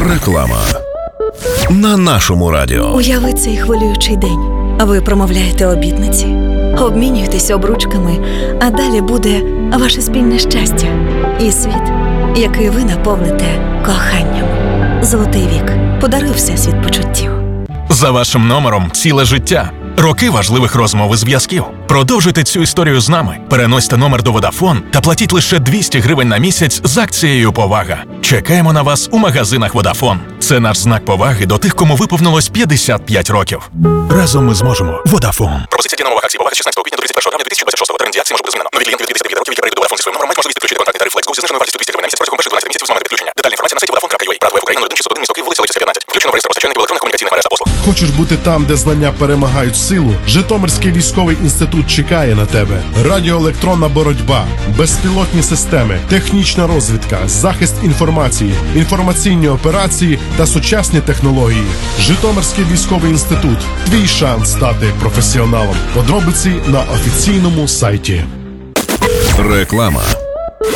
Реклама на нашому радіо. Уяви цей хвилюючий день. А ви промовляєте обітниці, обмінюєтесь обручками, а далі буде ваше спільне щастя і світ, який ви наповните коханням. Золотий вік. Подаруй всесвіт почуттів. За вашим номером ціле життя. Роки важливих розмов і зв'язків. Продовжуйте цю історію з нами. Переносьте номер до Vodafone та платіть лише 200 гривень на місяць з акцією «Повага». Чекаємо на вас у магазинах Vodafone. Це наш знак поваги до тих, кому виповнилось 55 років. Разом ми зможемо. Vodafone. Пропозиція дій на умовах акції «Повага» з 16 квітня до 31 травня 2026. Термін дії акції може бути змінено. Нові клієнти від 55 років, які перейдуть до Vodafone зі своїм номером, мають можливість підключити контактний тариф FlexGo зі зниженою вартістю 200 гривень на місяць протягом перших 12 місяців з моменту підключення. Детальна інформація на сайті Vodafone.ua. Правда, в Україні 0161 місто Київ, вулиця Лисицька, 15. Включено в реєстр постачальників електронних комунікаційних мереж та послуг. Хочеш бути там, де знання перемагають силу? Житомирський військовий інститут чекає на тебе. Радіоелектронна боротьба, безпілотні системи, технічна розвідка, захист інформації, інформаційні операції та сучасні технології. Житомирський військовий інститут. Твій шанс стати професіоналом. Подробиці на офіційному сайті. Реклама